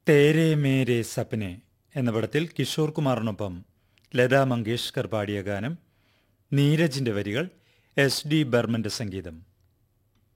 തേരെ മേരെ സപ്നെ എന്ന പടത്തിൽ കിഷോർ കുമാറിനൊപ്പം ലതാ മങ്കേഷ്കർ പാടിയ ഗാനം, നീരജിന്റെ വരികൾ, എസ് ഡി ബർമന്റെ സംഗീതം.